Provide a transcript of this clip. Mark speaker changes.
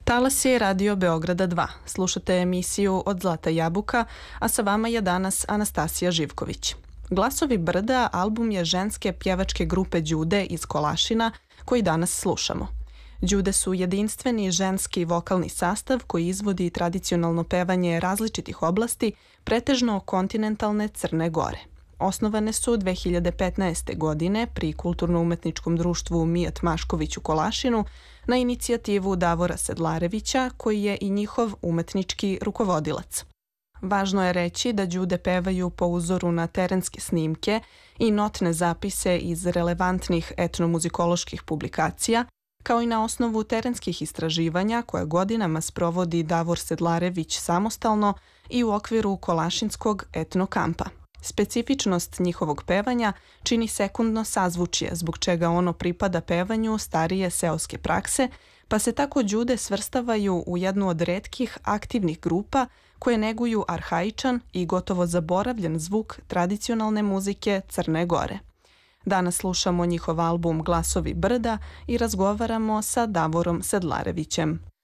Speaker 1: Talas je Radio Beograda 2. Slušate emisiju Od zlata jabuka, a sa vama je danas Anastasija Živković. Glasovi brda album je ženske pjevačke grupe Đude iz Kolašina koji danas slušamo. Đude su jedinstveni ženski vokalni sastav koji izvodi tradicionalno pevanje različitih oblasti, pretežno kontinentalne Crne Gore. Osnovane su 2015. godine pri Kulturno-umetničkom društvu Mijat Mašković u Kolašinu na inicijativu Davora Sedlarevića, koji je i njihov umetnički rukovodilac. Važno je reći da Đude pevaju po uzoru na terenske snimke i notne zapise iz relevantnih etnomuzikoloških publikacija, kao i na osnovu terenskih istraživanja koje godinama sprovodi Davor Sedlarević samostalno i u okviru Kolašinskog etnokampa. Specifičnost njihovog pevanja čini sekundno sazvučje, zbog čega ono pripada pevanju starije seoske prakse, pa se tako Đude svrstavaju u jednu od retkih aktivnih grupa koje neguju arhaičan i gotovo zaboravljen zvuk tradicionalne muzike Crne Gore. Danas slušamo njihov album Glasovi brda i razgovaramo sa Davorom Sedlarevićem.